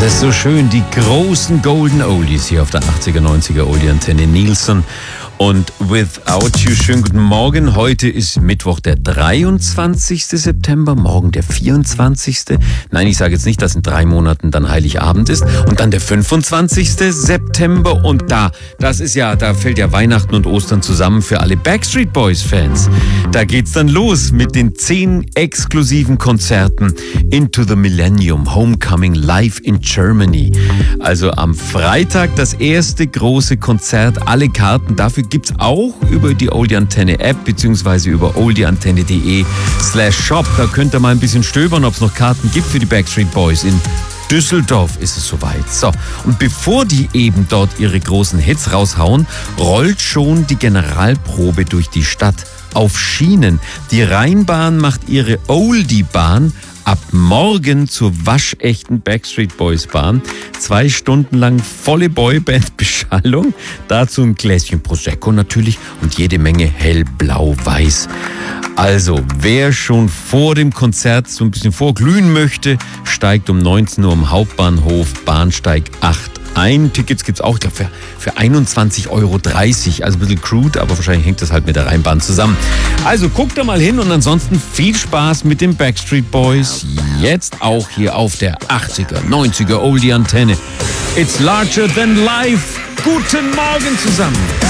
Das ist so schön, die großen Golden Oldies hier auf der 80er, 90er Oldie-Antenne Nielsen und Without You. Schönen guten Morgen. Heute ist Mittwoch, der 23. September, morgen der 24. Nein, ich sage jetzt nicht, dass in 3 Monaten dann Heiligabend ist. Und dann der 25. September. Und da fällt ja Weihnachten und Ostern zusammen für alle Backstreet Boys-Fans. Da geht's dann los mit den 10 exklusiven Konzerten Into the Millennium, Homecoming live in Germany. Also am Freitag das erste große Konzert. Alle Karten dafür gibt's auch über die Oldie-Antenne-App beziehungsweise über oldieantenne.de/shop. Da könnt ihr mal ein bisschen stöbern, ob es noch Karten gibt für die Backstreet Boys. In Düsseldorf ist es soweit. So, und bevor die eben dort ihre großen Hits raushauen, rollt schon die Generalprobe durch die Stadt auf Schienen. Die Rheinbahn macht ihre Oldie-Bahn ab morgen zur waschechten Backstreet Boys Bahn. 2 Stunden lang volle Boyband-Beschallung. Dazu ein Gläschen Prosecco natürlich und jede Menge hellblau-weiß. Also, wer schon vor dem Konzert so ein bisschen vorglühen möchte, steigt um 19 Uhr am Hauptbahnhof Bahnsteig 8 ein. Tickets gibt's auch, ich glaube, für 21,30 Euro. Also ein bisschen crude, aber wahrscheinlich hängt das halt mit der Rheinbahn zusammen. Also guckt da mal hin und ansonsten viel Spaß mit den Backstreet Boys. Jetzt auch hier auf der 80er, 90er Oldie-Antenne. It's larger than life. Guten Morgen zusammen.